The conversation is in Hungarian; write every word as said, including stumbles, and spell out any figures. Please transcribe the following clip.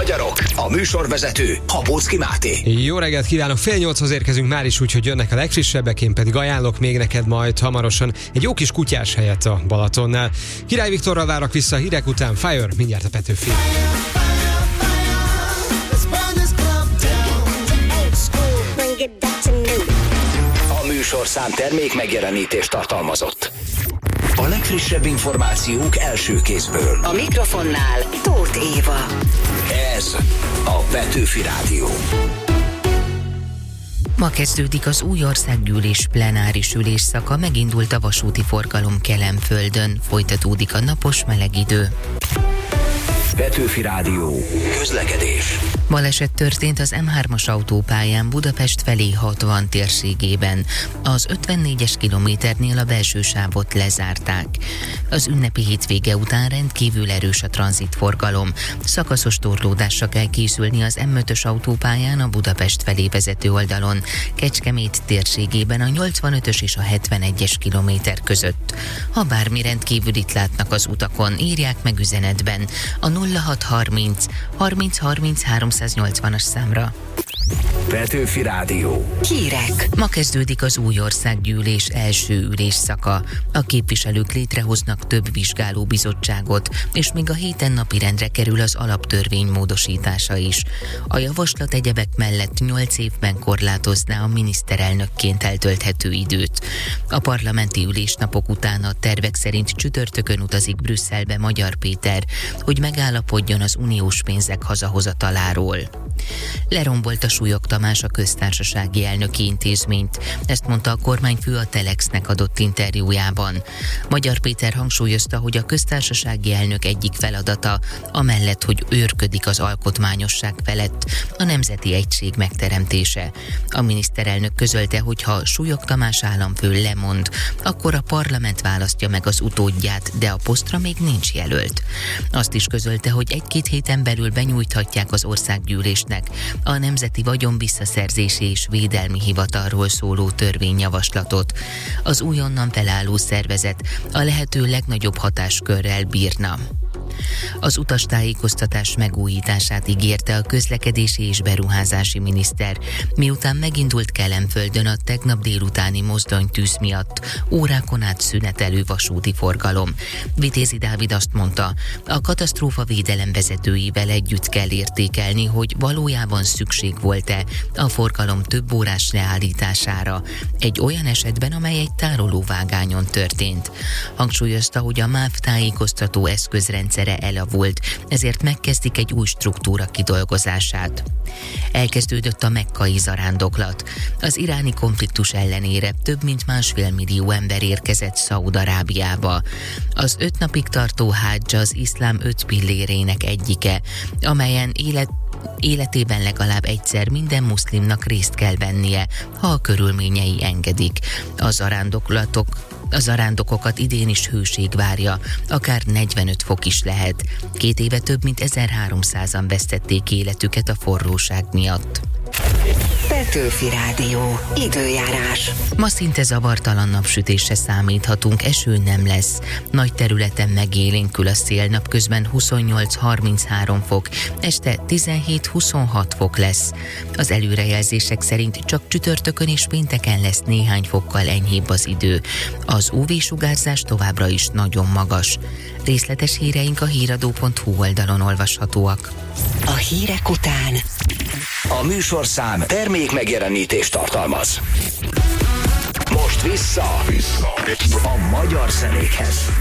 magyarok, a műsorvezető Habóczky Máté. Jó reggelt kívánok, fél nyolchoz érkezünk már is, úgyhogy jönnek a legfrissebbek, én pedig ajánlok még neked majd hamarosan egy jó kis kutyás helyet a Balatonnál. Király Viktorral várok vissza a hírek után, Fire, mindjárt a Petőfi. A műsorszám termék megjelenítést tartalmazott. A legfrissebb információk első kézből. A mikrofonnál Tóth Éva. Ez a Petőfi Rádió. Ma kezdődik az új országgyűlés plenáris ülésszaka, megindult a vasúti forgalom Kelenföldön, folytatódik a napos meleg idő. Petőfi Rádió. Közlekedés. Baleset történt az M hármas autópályán Budapest felé hatvan térségében. Az ötvennégyes kilométernél a belső sávot lezárták. Az ünnepi hétvége után rendkívül erős a tranzitforgalom. Szakaszos torlódásra kell készülni az M ötös autópályán a Budapest felé vezető oldalon, Kecskemét térségében a nyolcvanötös és a hetvenegyes kilométer között. Ha bármi rendkívülit látnak az utakon, írják meg üzenetben a nulla hat harminc harminc harminc háromszáznyolcvanas számra. Petőfi Rádió. Hírek. Ma kezdődik az új országgyűlés első ülésszaka. A képviselők létrehoznak több vizsgálóbizottságot, és még a héten napirendre kerül az alaptörvény módosítása is. A javaslat egyebek mellett nyolc évben korlátozná a miniszterelnökként eltölthető időt. A parlamenti ülésnapok után a tervek szerint csütörtökön utazik Brüsszelbe Magyar Péter, hogy megállapodjon az uniós pénzek hazahozataláról. Lerombolt a Súlyog Tamás a köztársasági elnöki intézményt. Ezt mondta a kormányfő a Telexnek adott interjújában. Magyar Péter hangsúlyozta, hogy a köztársasági elnök egyik feladata, amellett, hogy őrködik az alkotmányosság felett, a nemzeti egység megteremtése. A miniszterelnök közölte, hogy ha Súlyog Tamás államfő lemond, akkor a parlament választja meg az utódját, de a posztra még nincs jelölt. Azt is közölte, hogy egy-két héten belül benyújthatják az országgyűlésnek a Nemzeti Vagyon Visszaszerzési és Védelmi Hivatalról szóló törvényjavaslatot. Az újonnan felálló szervezet a lehető legnagyobb hatáskörrel bírna. Az utastájékoztatás megújítását ígérte a közlekedési és beruházási miniszter, miután megindult Kelenföldön a tegnap délutáni mozdonytűz miatt órákon át szünetelő vasúti forgalom. Vitézi Dávid azt mondta, a katasztrófavédelem vezetőivel együtt kell értékelni, hogy valójában szükség volt-e a forgalom több órás leállítására, egy olyan esetben, amely egy tárolóvágányon történt. Hangsúlyozta, hogy a MÁV tájékoztató eszközrendszere elavult, ezért megkezdik egy új struktúra kidolgozását. Elkezdődött a mekkai zarándoklat. Az iráni konfliktus ellenére több mint másfél millió ember érkezett Szaúd-Arábiába. Az öt napig tartó hadzs az iszlám öt pillérének egyike, amelyen élet Életében legalább egyszer minden muszlimnak részt kell vennie, ha a körülményei engedik. A zarándoklatok A zarándokokat idén is hőség várja, akár negyvenöt fok is lehet. Két éve több mint ezerháromszázan vesztették életüket a forróság miatt. Petőfi Rádió. Időjárás. Ma szinte zavartalan napsütésre számíthatunk, eső nem lesz. Nagy területen megélénkül a szél, napközben huszonnyolc-harminchárom fok, este tizenhét-huszonhat fok lesz. Az előrejelzések szerint csak csütörtökön és pénteken lesz néhány fokkal enyhébb az idő. Az ú vé-sugárzás továbbra is nagyon magas. Részletes híreink a híradó pont hú oldalon olvashatóak. A hírek után A műsorszám termék megjelenítést tartalmaz. Most vissza, vissza a magyar zenékhez.